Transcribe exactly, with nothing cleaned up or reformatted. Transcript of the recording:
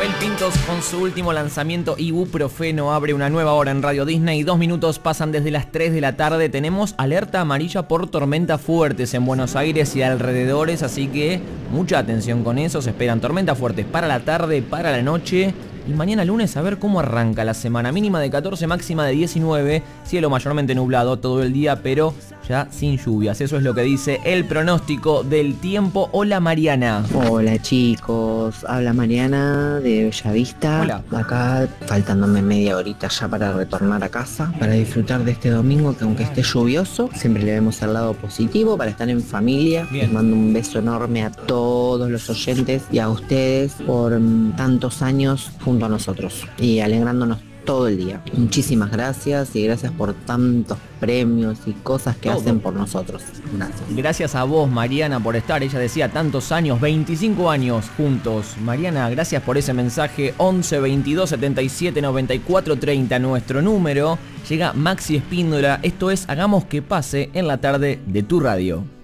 Rafael Pintos con su último lanzamiento, Ibuprofeno, abre una nueva hora en Radio Disney. Dos minutos pasan desde las tres de la tarde. Tenemos alerta amarilla por tormentas fuertes en Buenos Aires y alrededores, así que mucha atención con eso. Se esperan tormentas fuertes para la tarde, para la noche. Y mañana lunes a ver cómo arranca la semana. Mínima de catorce, máxima de diecinueve. Cielo mayormente nublado todo el día, pero ya sin lluvias. Eso es lo que dice el pronóstico del tiempo. Hola, Mariana. Hola, chicos. Habla Mariana de Bellavista. Hola. Acá faltándome media horita ya para retornar a casa, para disfrutar de este domingo que aunque esté lluvioso, siempre le vemos el lado positivo para estar en familia. Bien. Les mando un beso enorme a todos los oyentes y a ustedes por mm, tantos años junto a nosotros y alegrándonos todo el día. Muchísimas gracias y gracias por tantos premios y cosas que Todo. hacen por nosotros. Gracias. Gracias a vos, Mariana, por estar. Ella decía tantos años, veinticinco años juntos. Mariana, gracias por ese mensaje. once veintidós setenta y siete noventa y cuatro treinta, nuestro número. Llega Maxi Espíndola. Esto es Hagamos que pase en la tarde de tu radio.